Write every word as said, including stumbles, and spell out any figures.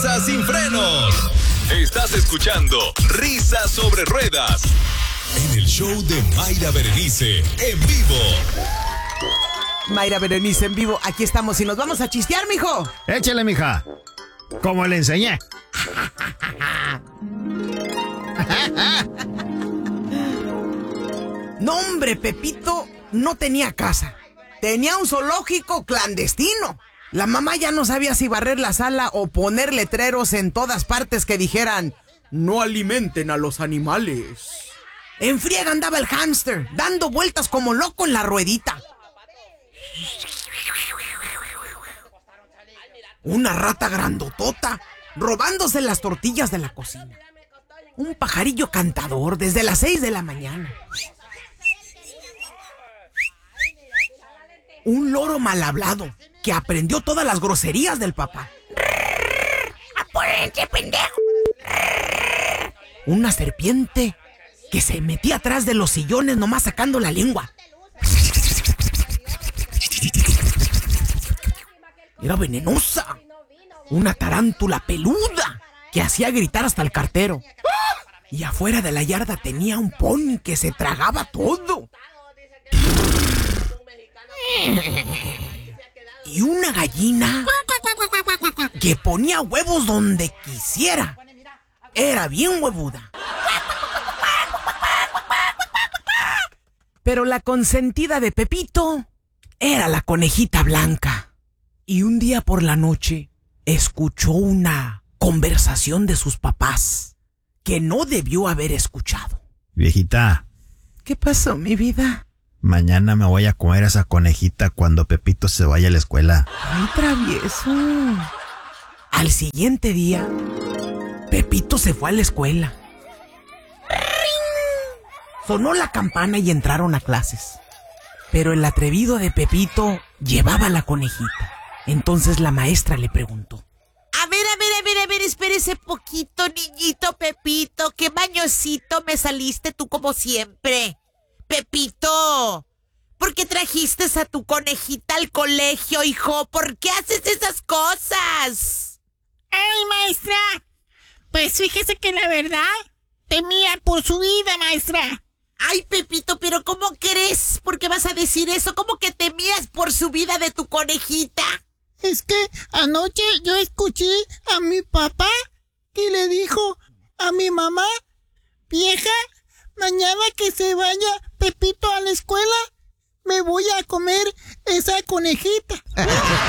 Sin frenos. Estás escuchando Risas sobre Ruedas en el show de Mayra Berenice en vivo. Mayra Berenice en vivo, aquí estamos y nos vamos a chistear, mijo. Échale, mija. Como le enseñé. No, hombre, Pepito no tenía casa. Tenía un zoológico clandestino. La mamá ya no sabía si barrer la sala o poner letreros en todas partes que dijeran: no alimenten a los animales. En friega andaba el hámster, dando vueltas como loco en la ruedita. Una rata grandotota, robándose las tortillas de la cocina. Un pajarillo cantador desde las seis de la mañana. Un loro mal hablado que aprendió todas las groserías del papá. ¡Apúrense, pendejo! Una serpiente que se metía atrás de los sillones nomás sacando la lengua. Era venenosa. Una tarántula peluda que hacía gritar hasta el cartero. Y afuera de la yarda tenía un pony que se tragaba todo. Y una gallina que ponía huevos donde quisiera. Era bien huevuda. Pero la consentida de Pepito era la conejita blanca. Y un día por la noche escuchó una conversación de sus papás que no debió haber escuchado. Viejita. ¿Qué pasó, mi vida? Mañana me voy a comer a esa conejita cuando Pepito se vaya a la escuela. ¡Ay, travieso! Al siguiente día, Pepito se fue a la escuela. ¡Ring! Sonó la campana y entraron a clases. Pero el atrevido de Pepito llevaba a la conejita. Entonces la maestra le preguntó: A ver, a ver, a ver, a ver, espérese poquito, niñito Pepito. Qué mañosito me saliste tú como siempre. Pepito, ¿por qué trajiste a tu conejita al colegio, hijo? ¿Por qué haces esas cosas? Ay, maestra, pues fíjese que la verdad temía por su vida, maestra. Ay, Pepito, pero ¿cómo crees? ¿Por qué vas a decir eso? ¿Cómo que temías por su vida de tu conejita? Es que anoche yo escuché a mi papá que le dijo a mi mamá: vieja, mañana que se vaya Pepito a la escuela, me voy a comer esa conejita.